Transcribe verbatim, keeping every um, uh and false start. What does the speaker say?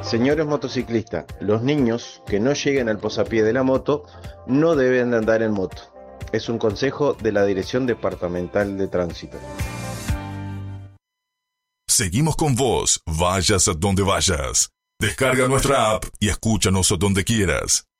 Señores motociclistas, los niños que no lleguen al posapié de la moto no deben de andar en moto. Es un consejo de la Dirección Departamental de Tránsito. Seguimos con vos, vayas a donde vayas. Descarga nuestra app y escúchanos donde quieras.